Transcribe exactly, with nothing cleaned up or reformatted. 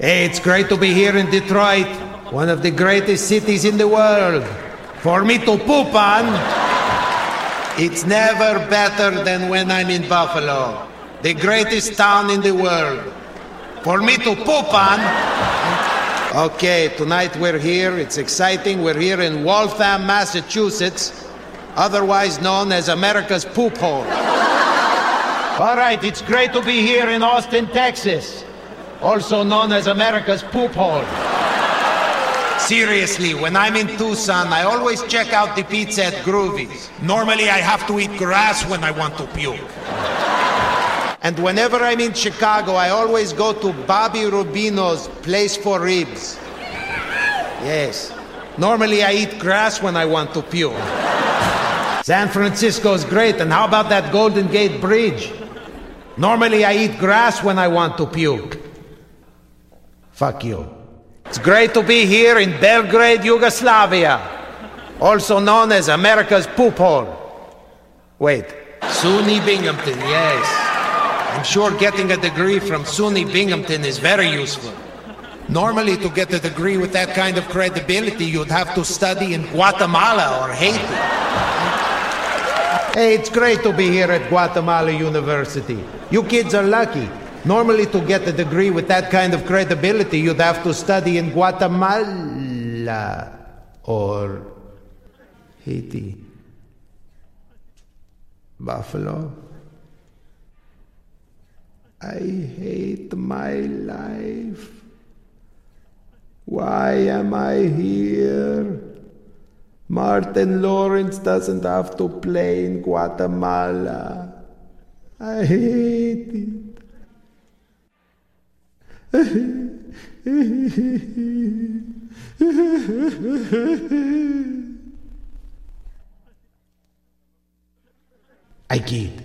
Hey, it's great to be here in Detroit, one of the greatest cities in the world. For me to poop on, it's never better than when I'm in Buffalo, the greatest town in the world. For me to poop on... Okay, tonight we're here, it's exciting. We're here in Waltham, Massachusetts, otherwise known as America's poop hole. All right, it's great to be here in Austin, Texas, also known as America's poop hole. Seriously, when I'm in Tucson, I always check out the pizza at Groovy's. Normally, I have to eat grass when I want to puke. And whenever I'm in Chicago, I always go to Bobby Rubino's Place for Ribs. Yes. Normally, I eat grass when I want to puke. San Francisco's great, and how about that Golden Gate Bridge? Normally, I eat grass when I want to puke. Fuck you. It's great to be here in Belgrade, Yugoslavia, also known as America's poop hole. Wait, SUNY Binghamton, yes. I'm sure getting a degree from SUNY Binghamton is very useful. Normally, to get a degree with that kind of credibility, you'd have to study in Guatemala or Haiti. Hey, it's great to be here at Guatemala University. You kids are lucky. Normally, to get a degree with that kind of credibility, you'd have to study in Guatemala or Haiti. Buffalo. I hate my life. Why am I here? Martin Lawrence doesn't have to play in Guatemala. I hate it. I kid.